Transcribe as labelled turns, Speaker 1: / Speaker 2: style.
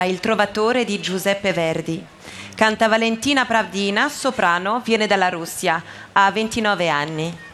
Speaker 1: Il Trovatore di Giuseppe Verdi. Canta Valentina Pravdina, soprano, viene dalla Russia, ha 29 anni.